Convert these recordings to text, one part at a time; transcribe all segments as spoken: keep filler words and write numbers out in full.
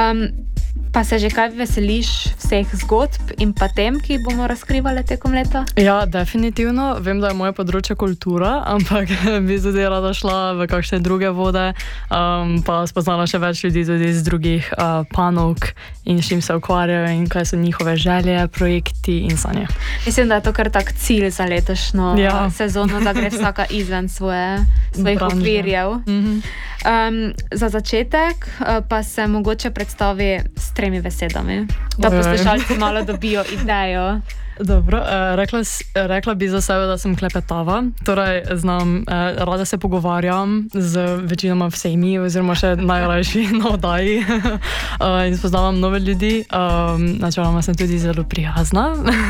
Um, pa se že kaj veseliš vseh zgodb in pa tem, ki bomo razkrivali tekom leta? Ja, definitivno. Vem, da je moje področje kultura, ampak bi tudi rada šla v kakšne druge vode, um, pa spoznala še več ljudi tudi iz drugih uh, panog in s čim se ukvarjajo in kaj so njihove želje, projekti in sanje. Mislim, da je to kar tak cilj za letošnjo ja. sezono, da gre vsaka izven svoje, svojih Branže. okvirjev. Mm-hmm. Um, za začetek uh, pa se mogoče predstavi s tremi besedami, da poslušalci malo dobijo idejo. Dobro, eh, rekla, rekla bi za sebe, da sem klepetava, torej znam, eh, rada se pogovarjam z večinoma vsemi oziroma še najrajši na oddaji eh, in spoznavam nove ljudi, um, načeloma sem tudi zelo prijazna.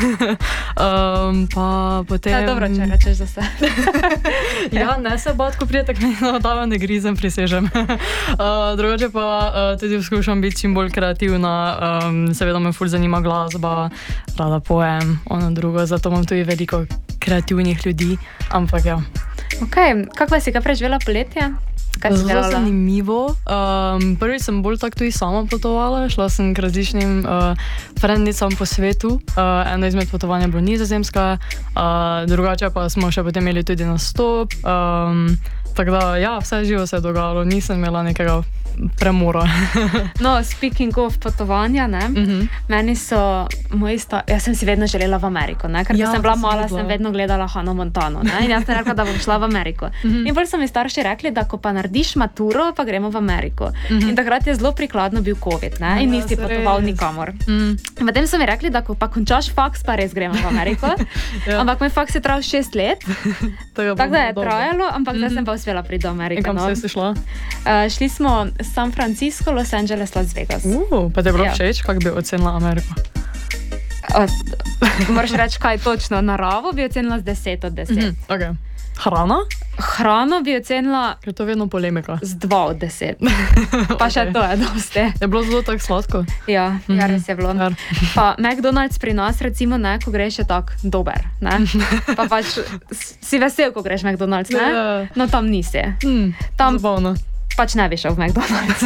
um, pa potem... Ja, dobro, če rečeš za sebe. ja, ne se bat, ko prije tako na oddajo, ne grizem, prisežem. uh, drugače pa uh, tudi skušam biti čim bolj kreativna, um, seveda me ful zanima glasba, rada pojem, ono drugo, zato imam tudi veliko kreativnih ljudi, ampak ja. Ok, kako si ga preživela poletje? Zelo zanimivo. Um, prvič sem bolj tako tudi sama potovala, šla sem k različnim uh, frendicam po svetu. Uh, eno izmed potovanja je bilo Nizozemska, uh, drugače pa smo še potem imeli tudi nastop. Um, tako da, ja, vse živo se je dogajalo, nisem imela nekega premora. No, speaking of potovanja, ne, uh-huh. meni so moji sta... Jaz sem si vedno želela v Ameriko, ne, ker ja, sem bila mala, sem vedno gledala Hannah Montano, ne, in jaz sem rekla, da bom šla v Ameriko. Uh-huh. In bolj so mi starši rekli, da ko pa narediš maturo, pa gremo v Ameriko. Uh-huh. In takrat je zelo prikladno bil COVID, ne, in nisi ja, potoval nikamor. Uh-huh. In potem so mi rekli, da ko pa končaš faks, pa res gremo v Ameriko. ja. Ampak moj faks je trajal šest let, tako da je trajalo, ampak zdaj uh-huh. sem pa uspela priti do Amerike. In kam no. si šla? Uh, šli smo San Francisco, Los Angeles, Las Vegas. Uh, pa te je bilo ja. všeč, kako bi ocenila Ameriko? Uh, moraš reči, kaj točno. Naravo bi ocenila z deset od deset. Mm-hmm. Okay. Hrana? Hrano bi ocenila je to vedno polemika. Z dva od deset. Pa še okay. to je dosti. Je bilo zelo tako sladko? Ja, mm-hmm. ja, res je bilo. Jar. Pa McDonald's pri nas, recimo, ne, ko greš, je tak dober. Ne? Pa pač si vesel, ko greš McDonald's, ne? Yeah. No, tam nisi. Mm, tam zabavno. Pač ne bi šel v McDonald's.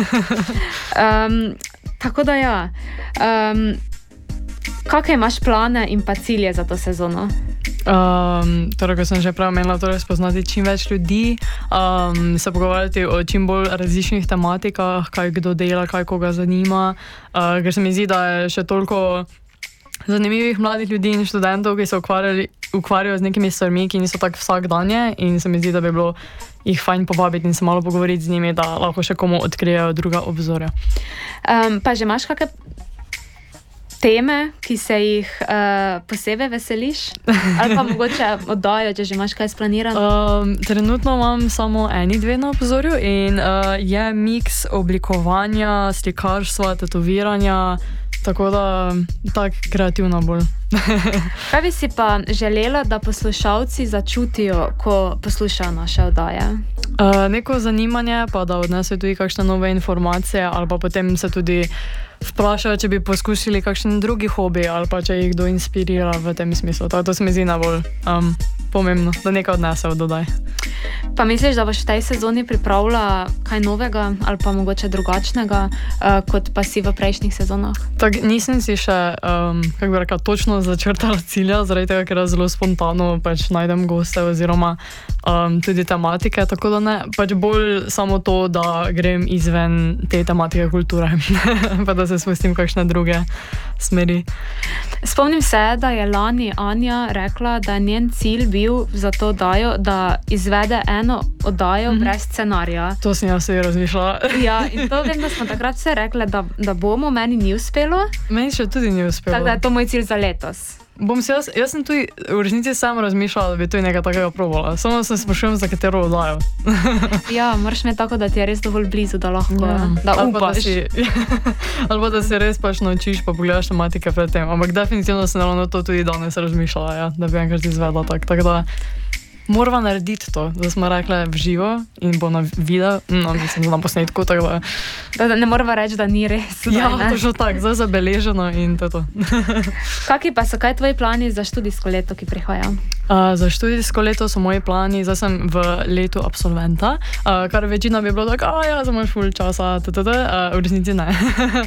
um, tako da ja. Um, kakaj imaš plane in pa cilje za to sezono? Um, torej, ko sem že prej omenila, torej spoznati čim več ljudi, um, se pogovarjati o čim bolj različnih tematikah, kaj kdo dela, kaj koga zanima, uh, ker se mi zdi, da je še toliko zanimivih mladih ljudi in študentov, ki se ukvarjajo z nekimi stvarmi, ki niso tako vsakdanje, in se mi zdi, da bi bilo jih fajn povabiti in se malo pogovoriti z njimi, da lahko še komu odkrijejo druga obzorja. Um, pa že imaš kakšne teme, ki se jih uh, posebej veseliš? Ali pa mogoče oddajo, če že imaš kaj splanirano? Um, trenutno imam samo eni dve na obzorju in uh, je miks oblikovanja, slikarstva, tetoviranja, tako da tak kreativno bolj. Kaj bi si pa želela, da poslušalci začutijo, ko poslušajo naše oddaje? Uh, neko zanimanje, pa da odnesejo tudi kakšne nove informacije, ali pa potem se tudi vprašajo, če bi poskusili kakšen drugi hobi, ali pa če jih kdo inspirira v tem smislu. To, to se mi zdi najbolj um, pomembno, da nekaj odnesejo dodaj. Pa misliš, da boš v tej sezoni pripravila kaj novega ali pa mogoče drugačnega, uh, kot pa si v prejšnjih sezonah? Tak, nisem si še, um, kako bi rekla, točno začrtala cilja, zaradi tega, ker zelo spontano pač najdem goste oziroma um, tudi tematike, tako da ne, pač bolj samo to, da grem izven te tematike kulture, pa da se spustim v kakšne druge smeri. Spomnim se, da je lani Anja rekla, da je njen cilj bil za to oddajo, da izvede eno oddajo mm-hmm. brez scenarija. To sem jaz tudi razmišljala. Ja, in to vem, da smo takrat vse rekli, da, da bomo, meni ni uspelo. Meni še tudi ni uspelo. Tako da je to moj cilj za letos. Bom si jaz, jaz sem tudi v resnici sam razmišljala, da bi to nekaj takega probala. Samo se sprašujem, za katero oddajo. Ja, moraš me tako, da ti je res dovolj blizu, da lahko ja. da upaš. Ali pa da se res pač naučiš, pa pogledaš tematike pred tem. Ampak definitivno sem ravno to tudi danes razmišljala, ja, da bi enkrat izvedla tak. Tako da morava narediti to, da smo rekli v živo in bo na video, no, mislim, na posnetku, tako da... Da, da ne morava reči, da ni res. Ja, točno tako, zdaj zabeleženo in to je to. Kaki pa so, kaj tvoji plani za študijsko leto, ki prihaja? Uh, za študijsko leto so moji plani, zdaj sem v letu absolventa, uh, kar večina bi bilo tako, a ja, za imaš ful časa, ttt, uh, v resnici ne.